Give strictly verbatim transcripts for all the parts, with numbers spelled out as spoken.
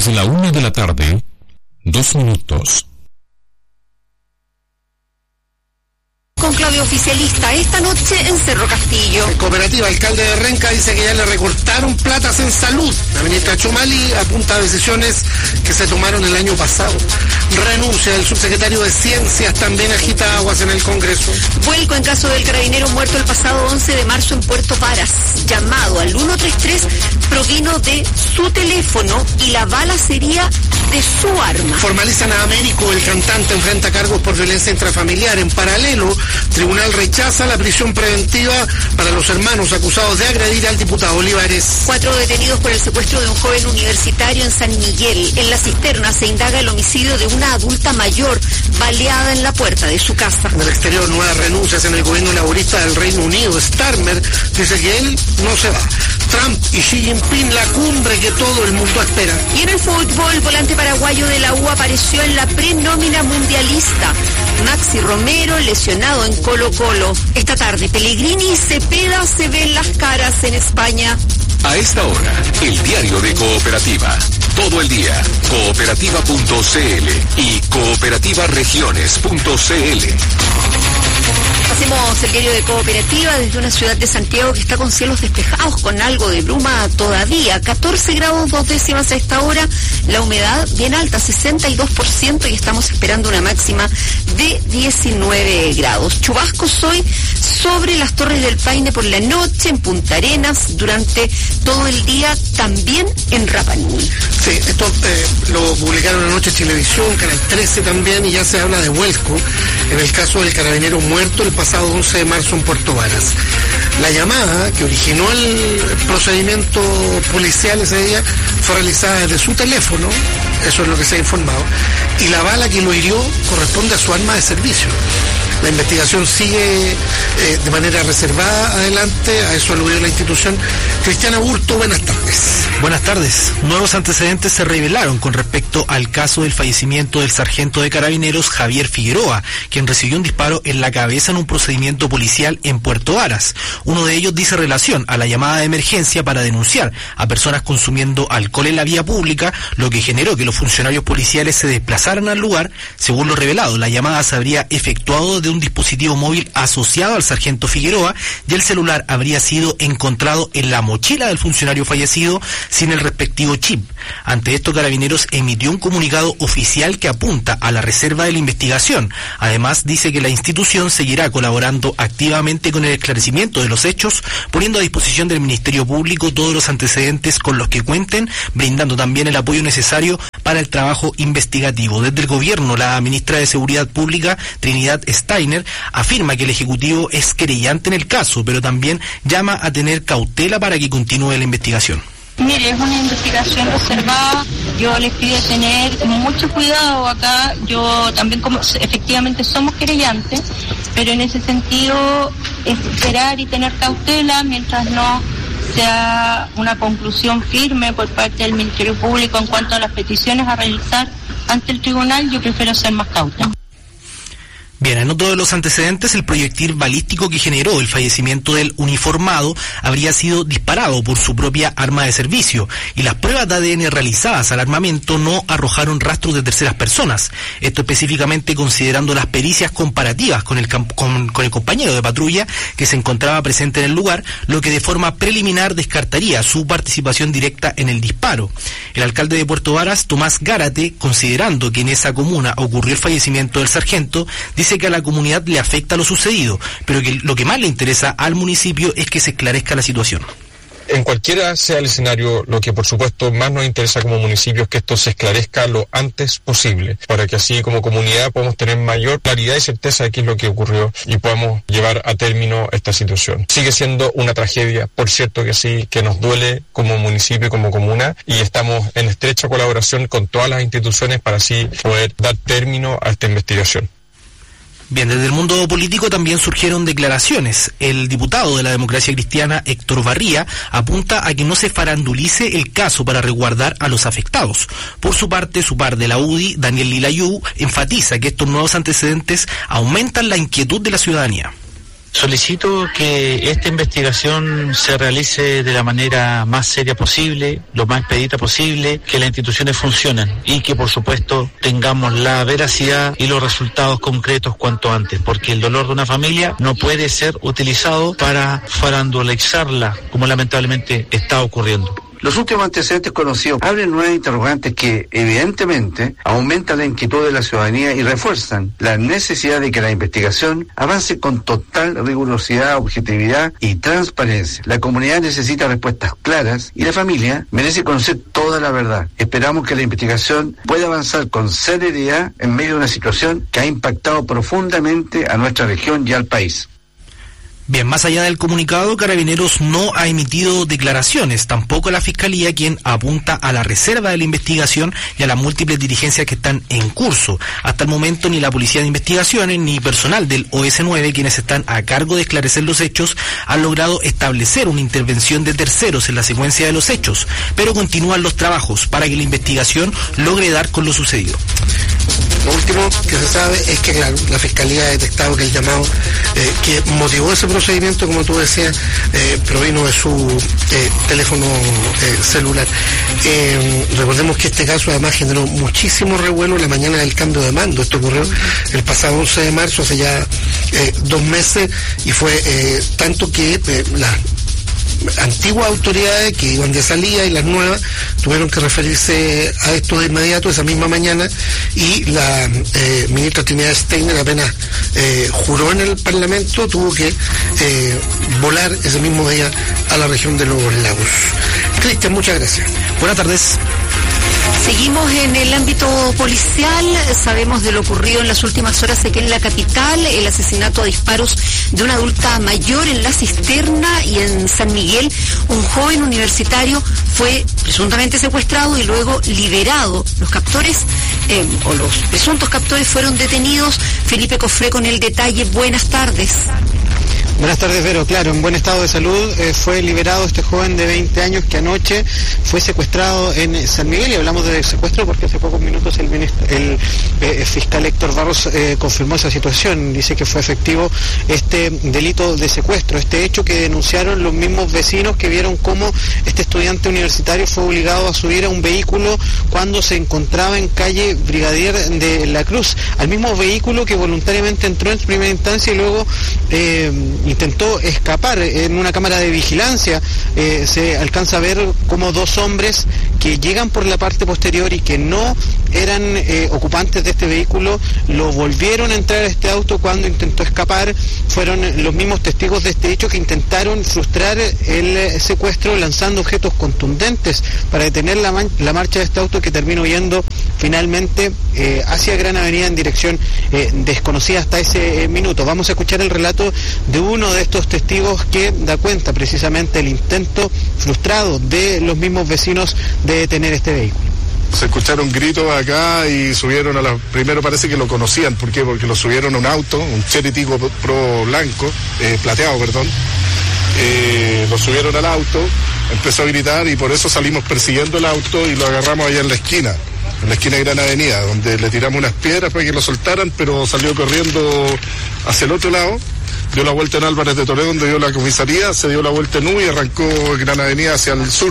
Es la una de la tarde, dos minutos. Conclave oficialista esta noche en Cerro Castillo. El cooperativa alcalde de Renca dice que ya le recortaron platas en salud. La ministra Chomali apunta a decisiones que se tomaron el año pasado. Renuncia el subsecretario de Ciencias, también agita aguas en el Congreso. Vuelco en caso del carabinero muerto el pasado once de marzo en Puerto Varas. Llamado al ciento treinta y tres provino de su teléfono y la bala sería de su arma. Formalizan a Américo, el cantante enfrenta cargos por violencia intrafamiliar. En paralelo, tribunal rechaza la prisión preventiva para los hermanos acusados de agredir al diputado Olivares. Cuatro detenidos por el secuestro de un joven universitario en San Miguel. En la cisterna se indaga el homicidio de una adulta mayor baleada en la puerta de su casa. En el exterior, nuevas renuncias en el gobierno laborista del Reino Unido. Starmer dice que él no se va. Trump y Xi Jinping, la cumbre que todo el mundo espera. Y en el fútbol, el volante paraguayo de la U apareció en la prenómina mundialista. Maxi Romero lesionado en Colo Colo. Esta tarde, Pellegrini y Cepeda se ven las caras en España. A esta hora, el diario de Cooperativa. Todo el día, cooperativa punto c l y cooperativa regiones punto c l. Hacemos el diario de Cooperativa desde una ciudad de Santiago que está con cielos despejados, con algo de bruma todavía. catorce grados dos décimas a esta hora, la humedad bien alta, sesenta y dos por ciento, y estamos esperando una máxima de diecinueve grados. Chubascos hoy sobre las Torres del Paine por la noche, en Punta Arenas, durante todo el día, también en Rapa Nui. Sí, esto eh, lo publicaron anoche en Televisión, Canal trece también, y ya se habla de vuelco en el caso del carabinero muerto el pasado once de marzo en Puerto Varas. La llamada que originó el procedimiento policial ese día fue realizada desde su teléfono, eso es lo que se ha informado, y la bala que lo hirió corresponde a su arma de servicio. La investigación sigue eh, de manera reservada adelante, a eso aludió la institución. Cristiana Burto, buenas tardes. Buenas tardes. Nuevos antecedentes se revelaron con respecto al caso del fallecimiento del sargento de carabineros Javier Figueroa, quien recibió un disparo en la cabeza en un procedimiento policial en Puerto Varas. Uno de ellos dice relación a la llamada de emergencia para denunciar a personas consumiendo alcohol en la vía pública, lo que generó que los funcionarios policiales se desplazaran al lugar. Según lo revelado, la llamada se habría efectuado de un dispositivo móvil asociado al sargento Figueroa y el celular habría sido encontrado en la mochila del funcionario fallecido sin el respectivo chip. Ante esto, Carabineros emitió un comunicado oficial que apunta a la reserva de la investigación. Además, dice que la institución seguirá colaborando activamente con el esclarecimiento de los hechos, poniendo a disposición del Ministerio Público todos los antecedentes con los que cuenten, brindando también el apoyo necesario para el trabajo investigativo. Desde el gobierno, la ministra de Seguridad Pública, Trinidad Steiner, afirma que el Ejecutivo es querellante en el caso, pero también llama a tener cautela para que continúe la investigación. Mire, es una investigación reservada, yo les pido tener mucho cuidado acá, yo también como efectivamente somos querellantes, pero en ese sentido esperar y tener cautela mientras no sea una conclusión firme por parte del Ministerio Público en cuanto a las peticiones a realizar ante el tribunal. Yo prefiero ser más cauta. Bien, en otro de los antecedentes, el proyectil balístico que generó el fallecimiento del uniformado habría sido disparado por su propia arma de servicio, y las pruebas de A D N realizadas al armamento no arrojaron rastros de terceras personas. Esto específicamente considerando las pericias comparativas con el, con, con el compañero de patrulla que se encontraba presente en el lugar, lo que de forma preliminar descartaría su participación directa en el disparo. El alcalde de Puerto Varas, Tomás Gárate, considerando que en esa comuna ocurrió el fallecimiento del sargento, dice que a la comunidad le afecta lo sucedido, pero que lo que más le interesa al municipio es que se esclarezca la situación. En cualquiera sea el escenario, lo que por supuesto más nos interesa como municipio es que esto se esclarezca lo antes posible, para que así como comunidad podamos tener mayor claridad y certeza de qué es lo que ocurrió y podamos llevar a término esta situación. Sigue siendo una tragedia, por cierto que sí, que nos duele como municipio y como comuna, y estamos en estrecha colaboración con todas las instituciones para así poder dar término a esta investigación. Bien, desde el mundo político también surgieron declaraciones. El diputado de la Democracia Cristiana, Héctor Barría, apunta a que no se farandulice el caso para resguardar a los afectados. Por su parte, su par de la U D I, Daniel Lilayú, enfatiza que estos nuevos antecedentes aumentan la inquietud de la ciudadanía. Solicito que esta investigación se realice de la manera más seria posible, lo más expedita posible, que las instituciones funcionen y que por supuesto tengamos la veracidad y los resultados concretos cuanto antes, porque el dolor de una familia no puede ser utilizado para farandulizarla, como lamentablemente está ocurriendo. Los últimos antecedentes conocidos abren nuevas interrogantes que, evidentemente, aumentan la inquietud de la ciudadanía y refuerzan la necesidad de que la investigación avance con total rigurosidad, objetividad y transparencia. La comunidad necesita respuestas claras y la familia merece conocer toda la verdad. Esperamos que la investigación pueda avanzar con celeridad en medio de una situación que ha impactado profundamente a nuestra región y al país. Bien, más allá del comunicado, Carabineros no ha emitido declaraciones, tampoco la Fiscalía, quien apunta a la reserva de la investigación y a las múltiples diligencias que están en curso. Hasta el momento ni la Policía de Investigaciones ni personal del O S nueve, quienes están a cargo de esclarecer los hechos, han logrado establecer una intervención de terceros en la secuencia de los hechos, pero continúan los trabajos para que la investigación logre dar con lo sucedido. Lo último que se sabe es que, claro, la Fiscalía ha detectado que el llamado eh, que motivó ese procedimiento, como tú decías, eh, provino de su eh, teléfono eh, celular. Eh, recordemos que este caso además generó muchísimo revuelo en la mañana del cambio de mando. Esto ocurrió el pasado once de marzo, hace ya eh, dos meses, y fue eh, tanto que eh, la antiguas autoridades que iban de salida y las nuevas tuvieron que referirse a esto de inmediato esa misma mañana, y la eh, ministra Trinidad Steiner apenas eh, juró en el Parlamento, tuvo que eh, volar ese mismo día a la región de los lagos. Cristian, muchas gracias. Buenas tardes. Seguimos en el ámbito policial, sabemos de lo ocurrido en las últimas horas aquí en la capital, el asesinato a disparos de una adulta mayor en La Cisterna, y en San Miguel un joven universitario fue presuntamente secuestrado y luego liberado. Los captores, eh, o los presuntos captores, fueron detenidos. Felipe Cofré con el detalle. Buenas tardes. Buenas tardes, Vero. Claro, en buen estado de salud eh, fue liberado este joven de veinte años que anoche fue secuestrado en San Miguel, y hablamos de secuestro porque hace pocos minutos el, ministro, el eh, fiscal Héctor Barros eh, confirmó esa situación. Dice que fue efectivo este delito de secuestro, este hecho que denunciaron los mismos vecinos que vieron cómo este estudiante universitario fue obligado a subir a un vehículo cuando se encontraba en calle Brigadier de la Cruz, al mismo vehículo que voluntariamente entró en primera instancia y luego eh, intentó escapar. En una cámara de vigilancia eh, se alcanza a ver cómo dos hombres que llegan por la parte posterior y que no eran eh, ocupantes de este vehículo lo volvieron a entrar a este auto cuando intentó escapar. Fueron los mismos testigos de este hecho que intentaron frustrar el secuestro lanzando objetos contundentes para detener la, man- la marcha de este auto, que terminó huyendo finalmente eh, hacia Gran Avenida en dirección eh, desconocida hasta ese eh, minuto. Vamos a escuchar el relato de uno de estos testigos que da cuenta precisamente del intento frustrado de los mismos vecinos de detener este vehículo. Se escucharon gritos acá y subieron a la... Primero parece que lo conocían. ¿Por qué? Porque lo subieron a un auto, un Chery Tigo Pro blanco, eh, plateado, perdón. Eh, lo subieron al auto, empezó a gritar y por eso salimos persiguiendo el auto y lo agarramos allá en la esquina, en la esquina de Gran Avenida, donde le tiramos unas piedras para que lo soltaran, pero salió corriendo hacia el otro lado. Dio la vuelta en Álvarez de Toledo, donde dio la comisaría, se dio la vuelta en U y arrancó Gran Avenida hacia el sur.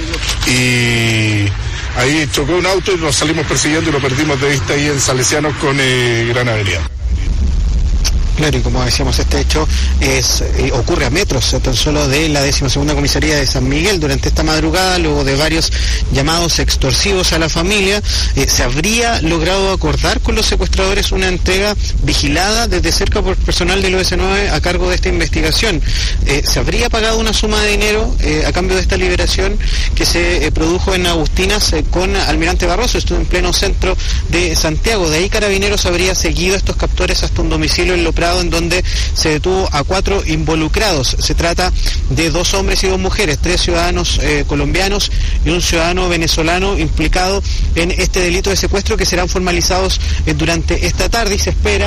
Y ahí chocó un auto y nos salimos persiguiendo y lo perdimos de vista ahí en Salesianos con eh, Gran Avenida. Claro, y como decíamos, este hecho es eh, ocurre a metros tan solo de la decimosegunda comisaría de San Miguel. Durante esta madrugada, luego de varios llamados extorsivos a la familia, eh, se habría logrado acordar con los secuestradores una entrega vigilada desde cerca por personal del O S nueve a cargo de esta investigación. Eh, se habría pagado una suma de dinero eh, a cambio de esta liberación que se eh, produjo en Agustinas eh, con Almirante Barroso, esto en pleno centro de Santiago. De ahí Carabineros habría seguido a estos captores hasta un domicilio en Loprado, en donde se detuvo a cuatro involucrados. Se trata de dos hombres y dos mujeres, tres ciudadanos eh, colombianos y un ciudadano venezolano implicado en este delito de secuestro, que serán formalizados eh, durante esta tarde, y se espera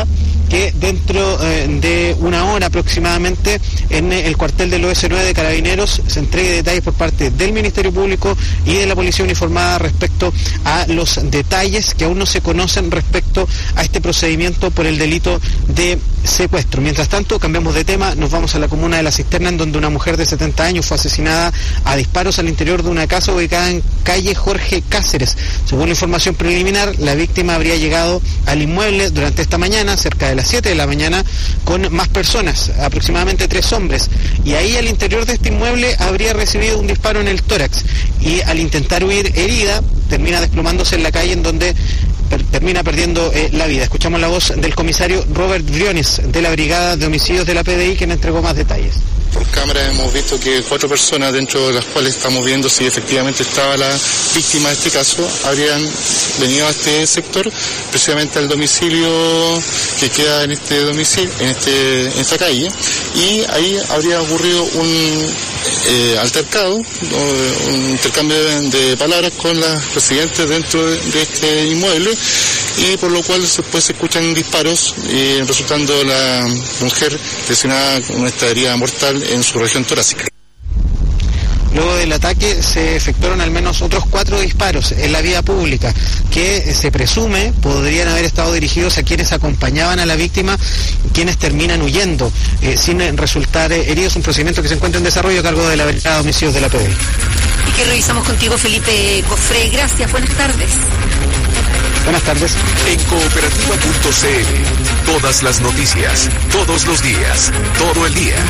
que dentro eh, de una hora aproximadamente en el cuartel del O S nueve de Carabineros se entregue detalles por parte del Ministerio Público y de la Policía Uniformada respecto a los detalles que aún no se conocen respecto a este procedimiento por el delito de secuestro. Mientras tanto, cambiamos de tema, nos vamos a la comuna de La Cisterna, en donde una mujer de setenta años fue asesinada a disparos al interior de una casa ubicada en calle Jorge Cáceres. Según la información preliminar, la víctima habría llegado al inmueble durante esta mañana, cerca de las siete de la mañana, con más personas, aproximadamente tres hombres, y ahí al interior de este inmueble habría recibido un disparo en el tórax y al intentar huir herida termina desplomándose en la calle, en donde per- termina perdiendo eh, la vida. Escuchamos la voz del comisario Robert Briones de la Brigada de Homicidios de la P D I, quien entregó más detalles. Por cámara hemos visto que cuatro personas, dentro de las cuales estamos viendo si efectivamente estaba la víctima de este caso, habrían venido a este sector, precisamente al domicilio que queda en este domicilio, en este, en esta calle, y ahí habría ocurrido un eh, altercado, un intercambio de, de palabras con las residentes dentro de, de este inmueble, y por lo cual después se escuchan disparos, y resultando la mujer lesionada con esta herida mortal en su región torácica. Luego del ataque se efectuaron al menos otros cuatro disparos en la vía pública que se presume podrían haber estado dirigidos a quienes acompañaban a la víctima, quienes terminan huyendo eh, sin resultar eh, heridos. Un procedimiento que se encuentra en desarrollo a cargo de la Brigada de Homicidios de la P D I. Y que revisamos contigo, Felipe Cofré. Gracias, buenas tardes. Buenas tardes. En cooperativa punto c l, todas las noticias, todos los días, todo el día.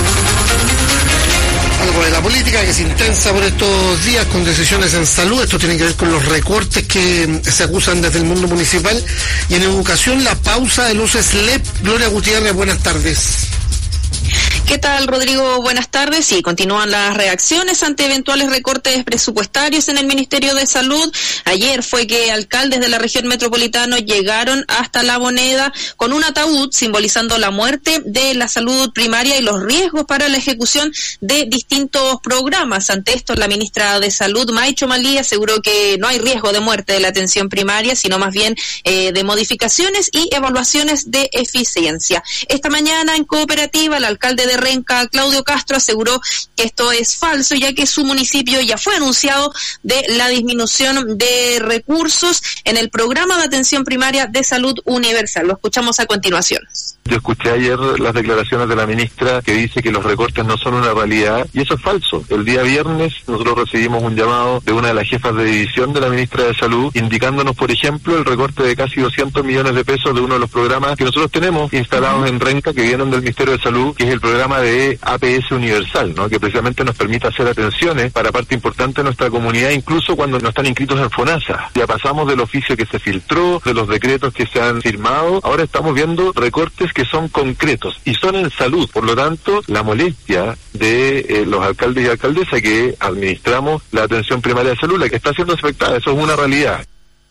Algo de la política que es intensa por estos días con decisiones en salud. Esto tiene que ver con los recortes que se acusan desde el mundo municipal. Y en educación, la pausa de los S L E P. Gloria Gutiérrez, buenas tardes. ¿Qué tal, Rodrigo? Buenas tardes. Sí, continúan las reacciones ante eventuales recortes presupuestarios en el Ministerio de Salud. Ayer fue que alcaldes de la región metropolitana llegaron hasta La Moneda con un ataúd simbolizando la muerte de la salud primaria y los riesgos para la ejecución de distintos programas. Ante esto, la ministra de Salud, May Chomalí, aseguró que no hay riesgo de muerte de la atención primaria, sino más bien eh, de modificaciones y evaluaciones de eficiencia. Esta mañana, en Cooperativa, el alcalde de Renca, Claudio Castro, aseguró que esto es falso, ya que su municipio ya fue anunciado de la disminución de recursos en el programa de atención primaria de salud universal. Lo escuchamos a continuación. Yo escuché ayer las declaraciones de la ministra que dice que los recortes no son una realidad, y eso es falso. El día viernes nosotros recibimos un llamado de una de las jefas de división de la ministra de Salud, indicándonos, por ejemplo, el recorte de casi doscientos millones de pesos de uno de los programas que nosotros tenemos instalados en Renca, que vienen del Ministerio de Salud, que es el programa de A P S Universal, ¿no? Que precisamente nos permite hacer atenciones para parte importante de nuestra comunidad, incluso cuando no están inscritos en FONASA. Ya pasamos del oficio que se filtró, de los decretos que se han firmado, ahora estamos viendo recortes que son concretos y son en salud. Por lo tanto, la molestia de eh, los alcaldes y alcaldesas que administramos la atención primaria de salud, la que está siendo afectada, eso es una realidad.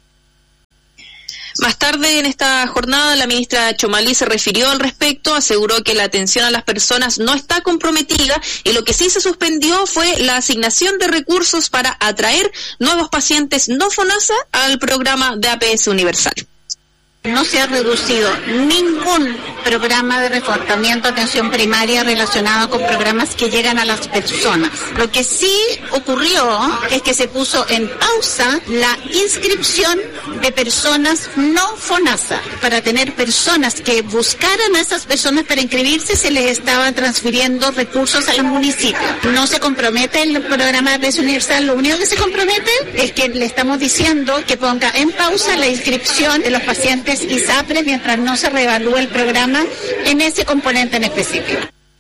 Más tarde en esta jornada, la ministra Chomalí se refirió al respecto, aseguró que la atención a las personas no está comprometida y lo que sí se suspendió fue la asignación de recursos para atraer nuevos pacientes no FONASA al programa de A P S Universal. No se ha reducido ningún programa de reforzamiento de atención primaria relacionado con programas que llegan a las personas. Lo que sí ocurrió es que se puso en pausa la inscripción de personas no FONASA. Para tener personas que buscaran a esas personas para inscribirse, se les estaba transfiriendo recursos a los municipios. No se compromete el programa de A P S Universal, lo único que se compromete es que le estamos diciendo que ponga en pausa la inscripción de los pacientes y SAPRE mientras no se reevalúe el programa en ese componente en específico.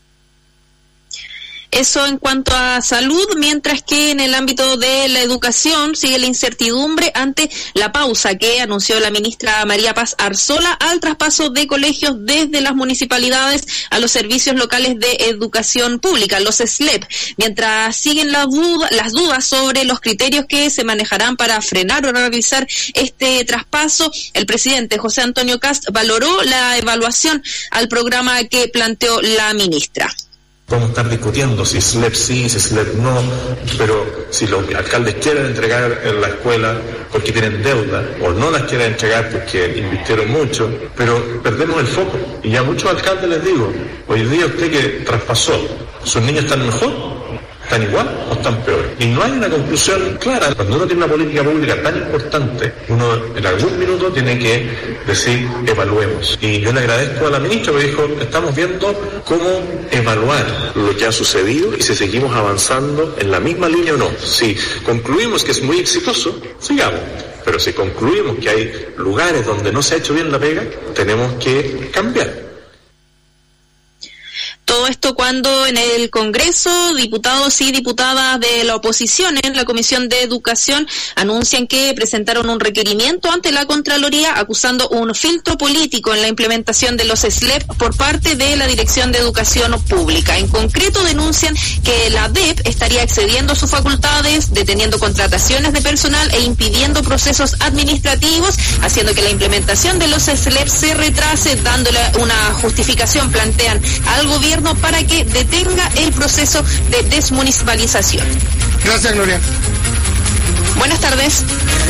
Eso en cuanto a salud, mientras que en el ámbito de la educación sigue la incertidumbre ante la pausa que anunció la ministra María Paz Arzola al traspaso de colegios desde las municipalidades a los servicios locales de educación pública, los S L E P, mientras siguen la duda, las dudas sobre los criterios que se manejarán para frenar o realizar este traspaso. El presidente José Antonio Kast valoró la evaluación al programa que planteó la ministra. Podemos estar discutiendo si S L E P sí, si S L E P no, pero si los alcaldes quieren entregar en la escuela porque tienen deuda, o no las quieren entregar porque invirtieron mucho, pero perdemos el foco. Y ya a muchos alcaldes les digo, hoy día usted que traspasó, ¿sus niños están mejor? ¿Están igual o están peor? Y no hay una conclusión clara. Cuando uno tiene una política pública tan importante, uno en algún minuto tiene que decir, evaluemos. Y yo le agradezco a la ministra que dijo, estamos viendo cómo evaluar lo que ha sucedido y si seguimos avanzando en la misma línea o no. Si concluimos que es muy exitoso, sigamos. Pero si concluimos que hay lugares donde no se ha hecho bien la pega, tenemos que cambiar. Todo esto cuando en el Congreso, diputados y diputadas de la oposición en la Comisión de Educación anuncian que presentaron un requerimiento ante la Contraloría acusando un filtro político en la implementación de los S L E P por parte de la Dirección de Educación Pública. En concreto, denuncian que la D E P estaría excediendo sus facultades, deteniendo contrataciones de personal e impidiendo procesos administrativos, haciendo que la implementación de los S L E P se retrase, dándole una justificación, plantean al gobierno para que detenga el proceso de desmunicipalización. Gracias, Gloria. Buenas tardes.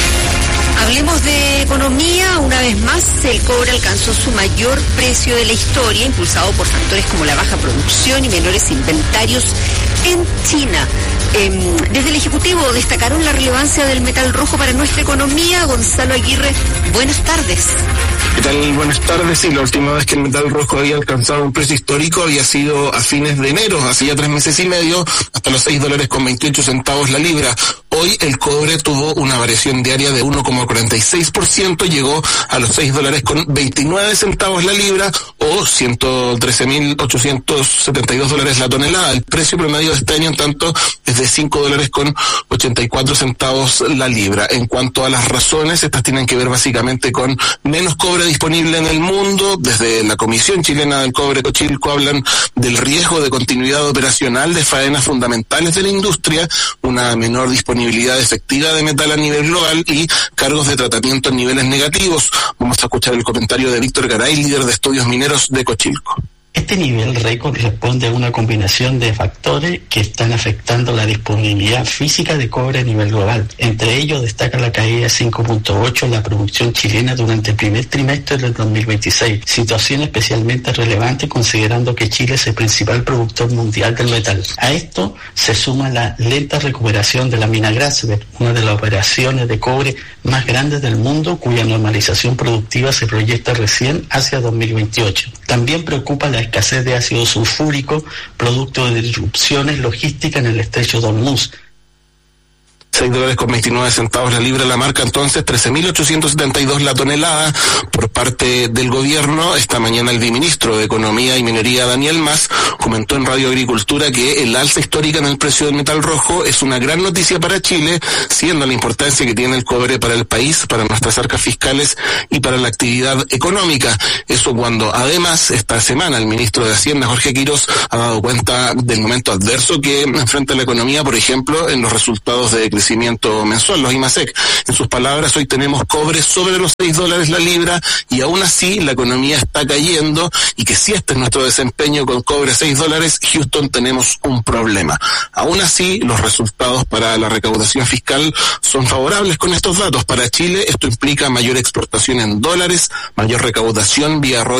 Hablemos de economía. Una vez más, el cobre alcanzó su mayor precio de la historia, impulsado por factores como la baja producción y menores inventarios en China. Eh, desde el Ejecutivo destacaron la relevancia del metal rojo para nuestra economía. Gonzalo Aguirre, buenas tardes. ¿Qué tal? Buenas tardes. Sí, la última vez que el metal rojo había alcanzado un precio histórico había sido a fines de enero, hace ya tres meses y medio, hasta los seis dólares con veintiocho centavos la libra. Hoy el cobre tuvo una variación diaria de uno coma cuarenta y seis por ciento, llegó a los seis dólares con veintinueve centavos la libra o ciento trece mil ochocientos setenta y dos dólares la tonelada. El precio promedio de este año, en tanto, es de cinco dólares con ochenta y cuatro centavos la libra. En cuanto a las razones, estas tienen que ver básicamente con menos cobre disponible en el mundo. Desde la Comisión Chilena del Cobre, Cochilco, hablan del riesgo de continuidad operacional de faenas fundamentales de la industria, una menor disponibilidad efectiva de metal a nivel global y cargos de tratamiento en niveles negativos. Vamos a escuchar el comentario de Víctor Garay, líder de estudios mineros de Cochilco. Este nivel récord responde a una combinación de factores que están afectando la disponibilidad física de cobre a nivel global. Entre ellos destaca la caída de cinco punto ocho en la producción chilena durante el primer trimestre del dos mil veintiséis, situación especialmente relevante considerando que Chile es el principal productor mundial del metal. A esto se suma la lenta recuperación de la mina Grasberg, una de las operaciones de cobre más grandes del mundo, cuya normalización productiva se proyecta recién hacia dos mil veintiocho. También preocupa la escasez de ácido sulfúrico, producto de disrupciones logísticas en el estrecho de Hormuz. seis dólares con veintinueve centavos la libra, la marca entonces trece mil ochocientos setenta y dos la tonelada por parte del gobierno. Esta mañana el viceministro de Economía y Minería, Daniel Mas, comentó en Radio Agricultura que el alza histórica en el precio del metal rojo es una gran noticia para Chile, siendo la importancia que tiene el cobre para el país, para nuestras arcas fiscales y para la actividad económica. Eso cuando además esta semana el ministro de Hacienda, Jorge Quirós, ha dado cuenta del momento adverso que enfrenta la economía, por ejemplo, en los resultados de crecimiento mensual, los IMASEC. En sus palabras, hoy tenemos cobre sobre los seis dólares la libra y aún así la economía está cayendo, y que si este es nuestro desempeño con cobre a seis dólares, Houston, tenemos un problema. Aún así, los resultados para la recaudación fiscal son favorables con estos datos. Para Chile esto implica mayor exportación en dólares, mayor recaudación vía